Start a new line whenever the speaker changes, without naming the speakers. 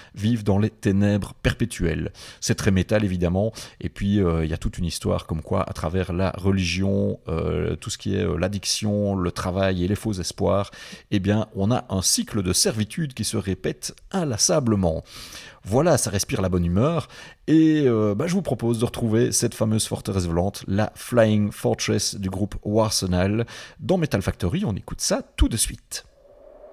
vivent dans les ténèbres perpétuelles. C'est très métal évidemment, et puis il y a toute une histoire comme quoi à travers la religion, tout ce qui est l'addiction, le travail et les faux espoirs, eh bien on a un cycle de servitude qui se répète inlassablement. Voilà, ça respire la bonne humeur, et je vous propose de retrouver cette fameuse forteresse volante, la Flying Fortress du groupe Warsenal, dans Metal Factory. On écoute ça tout de suite.